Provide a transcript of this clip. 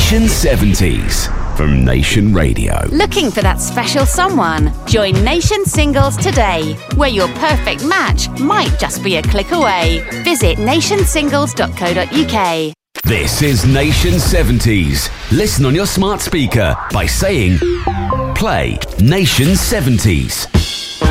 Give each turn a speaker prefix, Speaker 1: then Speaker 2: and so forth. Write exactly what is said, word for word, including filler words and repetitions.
Speaker 1: Nation seventies from Nation Radio.
Speaker 2: Looking for that special someone? Join Nation Singles today, where your perfect match might just be a click away. Visit nation singles dot co dot uk.
Speaker 1: This is Nation seventies. Listen on your smart speaker by saying, play Nation seventies.